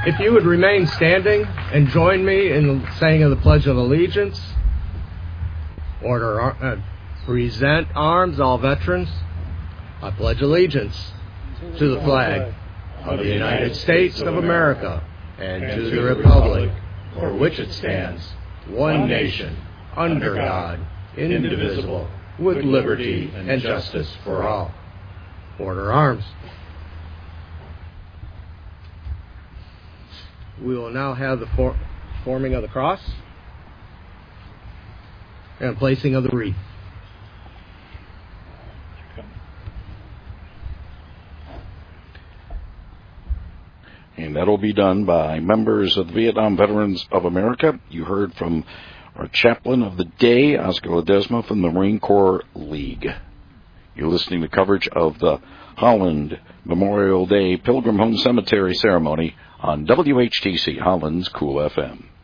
If you would remain standing and join me in the saying of the Pledge of Allegiance. Present arms, all veterans. I pledge allegiance to the flag of the United States of America and to the republic for which it stands, one nation, under God, indivisible, with liberty and justice for all. Order arms. We will now have the forming of the cross and placing of the wreath. And that'll be done by members of the Vietnam Veterans of America. You heard from our chaplain of the day, Oscar Ledesma from the Marine Corps League. You're listening to coverage of the Holland Memorial Day Pilgrim Home Cemetery ceremony on WHTC Holland's Cool FM.